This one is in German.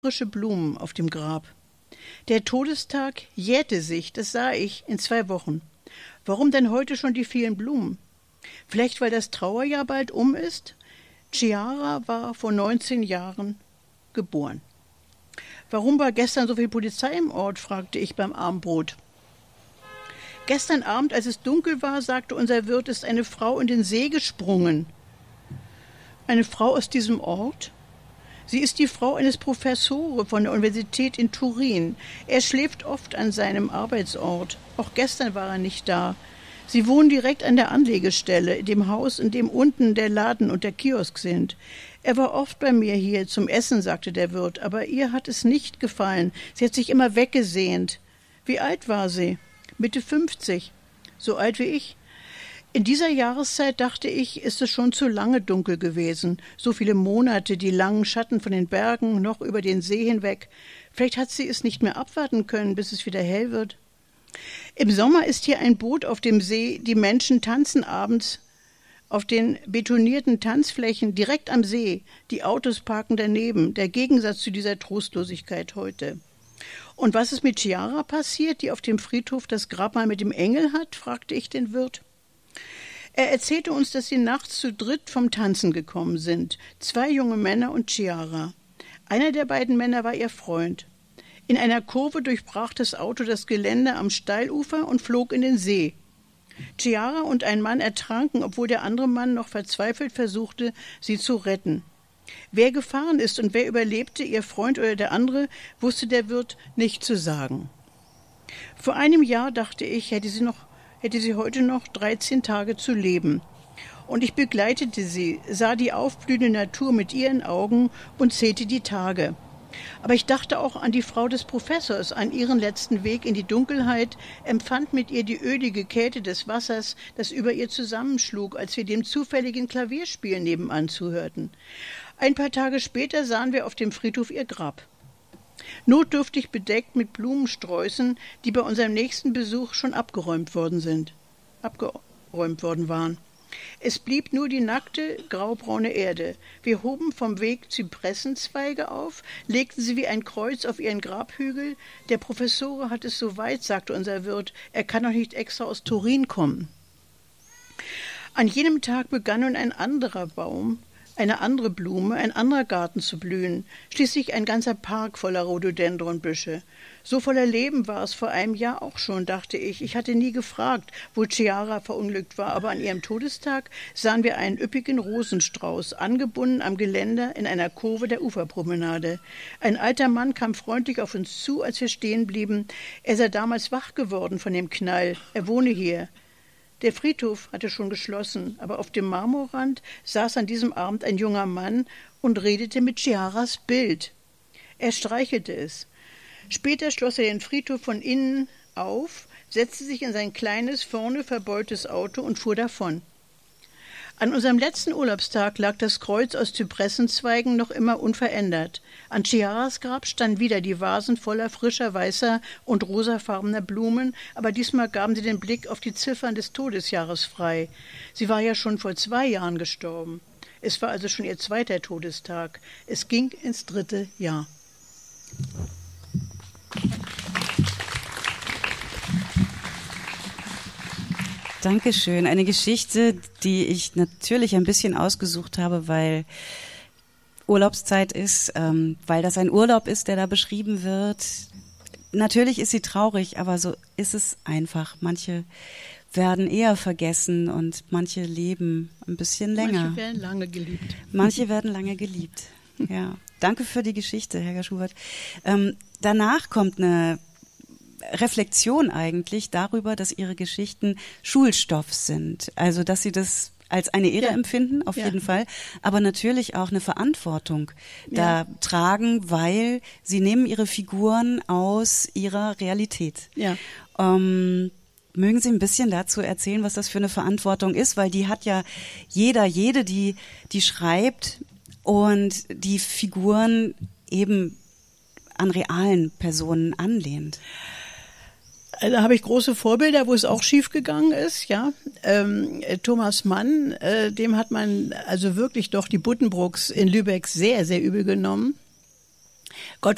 frische Blumen auf dem Grab. Der Todestag jährte sich, das sah ich, in 2 Wochen. Warum denn heute schon die vielen Blumen? Vielleicht, weil das Trauerjahr bald ist? Chiara war vor 19 Jahren geboren. Warum war gestern so viel Polizei im Ort, fragte ich beim Abendbrot. Gestern Abend, als es dunkel war, sagte unser Wirt, ist eine Frau in den See gesprungen. Eine Frau aus diesem Ort? Sie ist die Frau eines Professors von der Universität in Turin. Er schläft oft an seinem Arbeitsort. Auch gestern war er nicht da. Sie wohnen direkt an der Anlegestelle, dem Haus, in dem unten der Laden und der Kiosk sind. Er war oft bei mir hier zum Essen, sagte der Wirt, aber ihr hat es nicht gefallen. Sie hat sich immer weggesehnt. Wie alt war sie? Mitte 50. So alt wie ich. In dieser Jahreszeit, dachte ich, ist es schon zu lange dunkel gewesen. So viele Monate, die langen Schatten von den Bergen, noch über den See hinweg. Vielleicht hat sie es nicht mehr abwarten können, bis es wieder hell wird. Im Sommer ist hier ein Boot auf dem See. Die Menschen tanzen abends auf den betonierten Tanzflächen direkt am See. Die Autos parken daneben. Der Gegensatz zu dieser Trostlosigkeit heute. Und was ist mit Chiara passiert, die auf dem Friedhof das Grabmal mit dem Engel hat, fragte ich den Wirt. Er erzählte uns, dass sie nachts zu dritt vom Tanzen gekommen sind. 2 junge Männer und Chiara. Einer der beiden Männer war ihr Freund. In einer Kurve durchbrach das Auto das Geländer am Steilufer und flog in den See. Chiara und ein Mann ertranken, obwohl der andere Mann noch verzweifelt versuchte, sie zu retten. Wer gefahren ist und wer überlebte, ihr Freund oder der andere, wusste der Wirt nicht zu sagen. Vor einem Jahr, dachte ich, hätte sie heute noch 13 Tage zu leben. Und ich begleitete sie, sah die aufblühende Natur mit ihren Augen und zählte die Tage. Aber ich dachte auch an die Frau des Professors, an ihren letzten Weg in die Dunkelheit, empfand mit ihr die ölige Kälte des Wassers, das über ihr zusammenschlug, als wir dem zufälligen Klavierspiel nebenan zuhörten. Ein paar Tage später sahen wir auf dem Friedhof ihr Grab. Notdürftig bedeckt mit Blumensträußen, die bei unserem nächsten Besuch schon abgeräumt worden waren. Es blieb nur die nackte, graubraune Erde. Wir hoben vom Weg Zypressenzweige auf, legten sie wie ein Kreuz auf ihren Grabhügel. Der Professor hat es so weit, sagte unser Wirt, er kann doch nicht extra aus Turin kommen. An jenem Tag begann nun ein anderer Baum, eine andere Blume, ein anderer Garten zu blühen, schließlich ein ganzer Park voller Rhododendronbüsche. So voller Leben war es vor einem Jahr auch schon, dachte ich. Ich hatte nie gefragt, wo Chiara verunglückt war, aber an ihrem Todestag sahen wir einen üppigen Rosenstrauß, angebunden am Geländer in einer Kurve der Uferpromenade. Ein alter Mann kam freundlich auf uns zu, als wir stehen blieben. Er sei damals wach geworden von dem Knall. Er wohne hier. Der Friedhof hatte schon geschlossen, aber auf dem Marmorrand saß an diesem Abend ein junger Mann und redete mit Chiaras Bild. Er streichelte es. Später schloss er den Friedhof von innen auf, setzte sich in sein kleines, vorne verbeultes Auto und fuhr davon. An unserem letzten Urlaubstag lag das Kreuz aus Zypressenzweigen noch immer unverändert. An Chiaras Grab standen wieder die Vasen voller frischer, weißer und rosafarbener Blumen, aber diesmal gaben sie den Blick auf die Ziffern des Todesjahres frei. Sie war ja schon vor 2 Jahren gestorben. Es war also schon ihr 2. Todestag. Es ging ins 3. Jahr. Dankeschön. Eine Geschichte, die ich natürlich ein bisschen ausgesucht habe, weil Urlaubszeit ist, weil das ein Urlaub ist, der da beschrieben wird. Natürlich ist sie traurig, aber so ist es einfach. Manche werden eher vergessen und manche leben ein bisschen länger. Manche werden lange geliebt. Manche werden lange geliebt, ja. Danke für die Geschichte, Helga Schubert. Danach kommt eine Reflexion eigentlich darüber, dass ihre Geschichten Schulstoff sind. Also, dass sie das als eine Ehre empfinden, auf jeden Fall, aber natürlich auch eine Verantwortung da tragen, weil sie nehmen ihre Figuren aus ihrer Realität. Ja. Mögen Sie ein bisschen dazu erzählen, was das für eine Verantwortung ist, weil die hat ja jede, die schreibt und die Figuren eben an realen Personen anlehnt. Da habe ich große Vorbilder, wo es auch schief gegangen ist, ja. Thomas Mann, dem hat man also wirklich doch die Buddenbrooks in Lübeck sehr, sehr übel genommen.